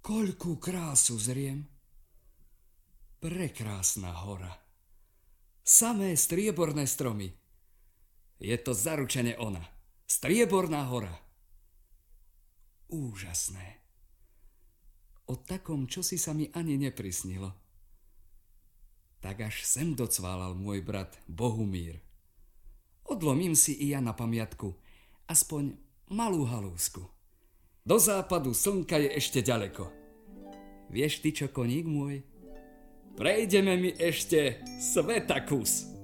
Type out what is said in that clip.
Koľkú krásu zriem. Prekrásna hora. Samé strieborné stromy. Je to zaručene ona. Strieborná hora. Úžasné. O takom čosi sa mi ani neprisnilo. Tak až sem docválal môj brat Bohumír. Odlomím si i ja na pamiatku aspoň malú halúsku. Do západu slnka je ešte ďaleko. Vieš ty čo, koník môj? Prejdeme mi ešte svetakus.